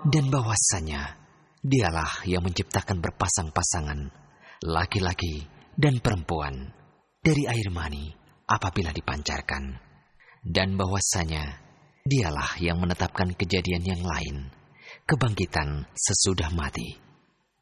dan bahwasanya Dialah yang menciptakan berpasang-pasangan laki-laki dan perempuan dari air mani apabila dipancarkan, dan bahwasanya Dialah yang menetapkan kejadian yang lain, kebangkitan sesudah mati.